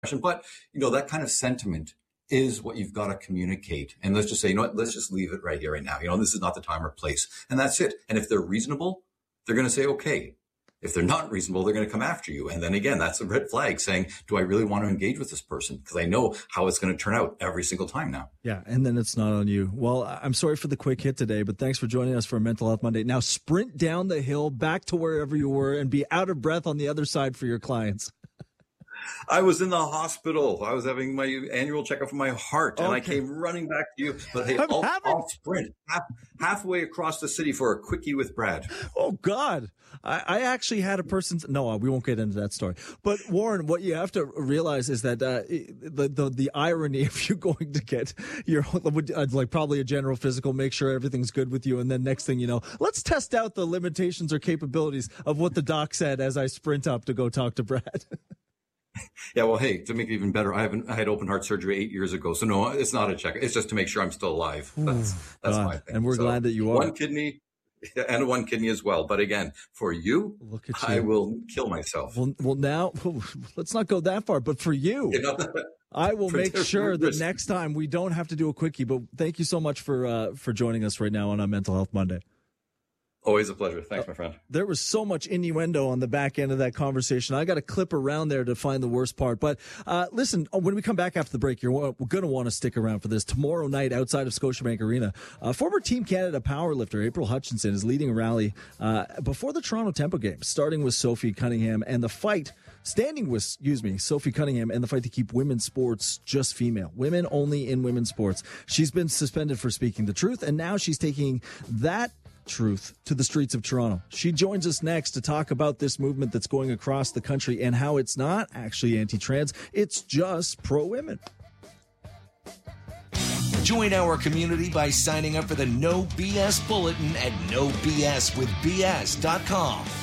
But, that kind of sentiment is what you've got to communicate. And let's just say, let's just leave it right here, right now. This is not the time or place. And that's it. And if they're reasonable, they're going to say, okay. If they're not reasonable, they're going to come after you. And then again, that's a red flag saying, do I really want to engage with this person? Because I know how it's going to turn out every single time now. Yeah. And then it's not on you. Well, I'm sorry for the quick hit today, but thanks for joining us for Mental Health Monday. Now sprint down the hill back to wherever you were and be out of breath on the other side for your clients. I was in the hospital. I was having my annual checkup for my heart, and I came running back to you. But hey, I'll sprint halfway across the city for a quickie with Brad. Oh, God. I actually had a person. No, we won't get into that story. But, Warren, what you have to realize is that the irony of you going to get your, probably a general physical, make sure everything's good with you, and then next thing you know, let's test out the limitations or capabilities of what the doc said as I sprint up to go talk to Brad. Yeah, well, hey, to make it even better, I had open heart surgery 8 years ago. So no, it's not a check. It's just to make sure I'm still alive. That's my thing. And we're glad that you are. One kidney and one kidney as well. But again, for you, I will kill myself. Well, now let's not go that far, but for you, I will make sure that next time we don't have to do a quickie. But thank you so much for joining us right now on Mental Health Monday. Always a pleasure. Thanks, my friend. There was so much innuendo on the back end of that conversation. I got to clip around there to find the worst part. But listen, when we come back after the break, we're going to want to stick around for this. Tomorrow night outside of Scotiabank Arena, former Team Canada powerlifter April Hutchinson is leading a rally before the Toronto Tempo Games, starting with Sophie Cunningham and the fight. Standing with, Sophie Cunningham and the fight to keep women's sports just female. Women only in women's sports. She's been suspended for speaking the truth, and now she's taking that truth to the streets of Toronto. She joins us next to talk about this movement that's going across the country and how it's not actually anti-trans, it's just pro-women. Join our community by signing up for the No BS Bulletin at nobswithbs.com.